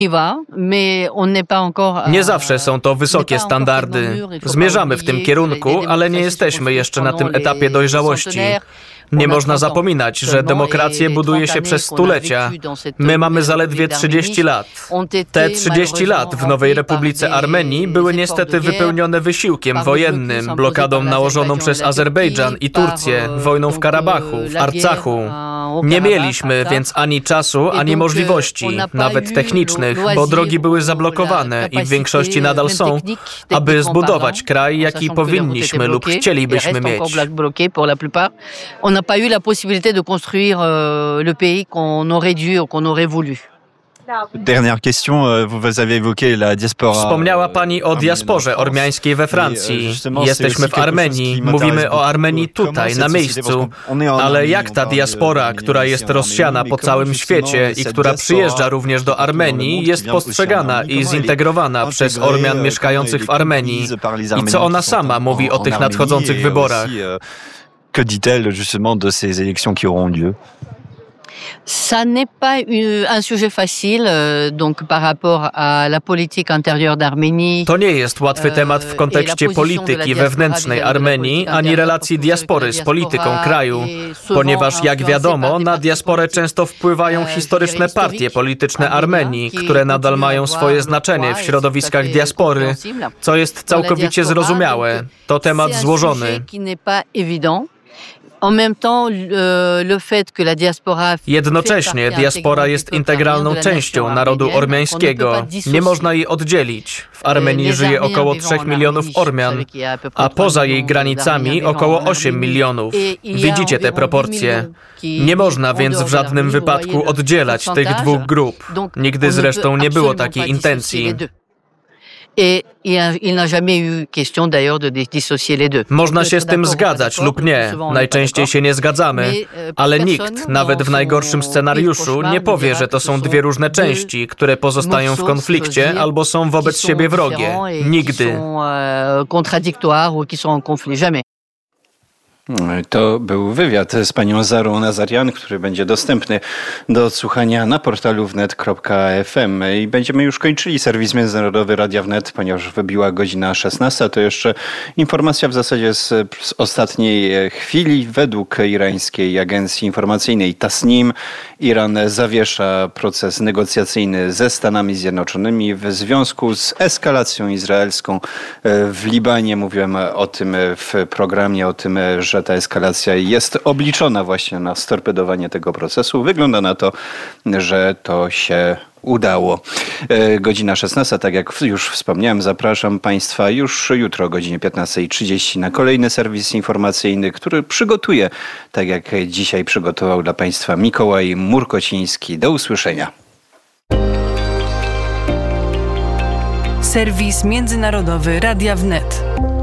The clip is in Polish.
Nie zawsze są to wysokie standardy. Zmierzamy w tym kierunku, ale nie jesteśmy jeszcze na tym etapie dojrzałości. Nie można zapominać, że demokrację buduje się przez stulecia. My mamy zaledwie 30 lat. Te 30 lat w Nowej Republice Armenii były niestety wypełnione wysiłkiem wojennym, blokadą nałożoną przez Azerbejdżan i Turcję, wojną w Karabachu, w Arcachu. Nie mieliśmy więc ani czasu, ani możliwości, nawet technicznych, bo drogi były zablokowane i w większości nadal są, aby zbudować kraj, jaki powinniśmy lub chcielibyśmy mieć. On n'a pas eu la possibilité de construire le pays qu'on aurait dû ou qu'on aurait voulu. Dernière question, vous avez évoqué la diaspora. Wspomniała Pani o diasporze ormiańskiej we Francji. Jesteśmy w Armenii, mówimy o Armenii tutaj, na miejscu. Ale jak ta diaspora, która jest rozsiana po całym świecie i która przyjeżdża również do Armenii, jest postrzegana i zintegrowana przez Ormian mieszkających w Armenii? I co ona sama mówi o tych nadchodzących wyborach? Que dit-elle justement de ces élections qui auront lieu? Ça n'est pas un sujet facile, donc par rapport à la politique intérieure d'Arménie. To nie jest łatwy temat w kontekście polityki wewnętrznej Armenii, ani relacji diaspory z polityką kraju, ponieważ jak wiadomo, na diasporę często wpływają historyczne partie polityczne Armenii, które nadal mają swoje znaczenie w środowiskach diaspory, co jest całkowicie zrozumiałe. To temat złożony. Jednocześnie diaspora jest integralną częścią narodu ormiańskiego. Nie można jej oddzielić. W Armenii żyje około 3 milionów Ormian, a poza jej granicami około 8 milionów. Widzicie te proporcje. Nie można więc w żadnym wypadku oddzielać tych dwóch grup. Nigdy zresztą nie było takiej intencji. Można się z tym zgadzać lub nie. Najczęściej się nie zgadzamy, ale nikt, nawet w najgorszym scenariuszu, nie powie, że to są dwie różne części, które pozostają w konflikcie albo są wobec siebie wrogie. Nigdy. To był wywiad z panią Zarą Nazarian, który będzie dostępny do odsłuchania na portalu wnet.fm. I będziemy już kończyli serwis międzynarodowy Radia Wnet, ponieważ wybiła godzina 16. To jeszcze informacja w zasadzie z ostatniej chwili. Według irańskiej agencji informacyjnej Tasnim Iran zawiesza proces negocjacyjny ze Stanami Zjednoczonymi w związku z eskalacją izraelską w Libanie. Mówiłem o tym w programie, o tym, że ta eskalacja jest obliczona właśnie na storpedowanie tego procesu. Wygląda na to, że to się udało. Godzina 16, tak jak już wspomniałem, zapraszam Państwa już jutro o godzinie 15:30 na kolejny serwis informacyjny, który przygotuje, tak jak dzisiaj przygotował dla Państwa Mikołaj Murkociński. Do usłyszenia. Serwis międzynarodowy Radia Wnet.